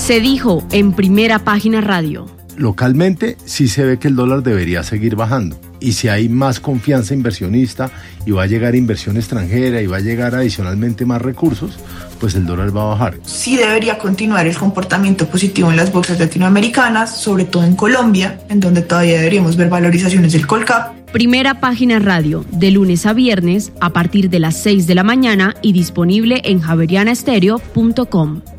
Se dijo en Primera Página Radio. Localmente sí se ve que el dólar debería seguir bajando, y si hay más confianza inversionista y va a llegar inversión extranjera y va a llegar adicionalmente más recursos, pues el dólar va a bajar. Sí debería continuar el comportamiento positivo en las bolsas latinoamericanas, sobre todo en Colombia, en donde todavía deberíamos ver valorizaciones del Colcap. Primera Página Radio, de lunes a viernes a partir de las 6 de la mañana y disponible en javerianastereo.com.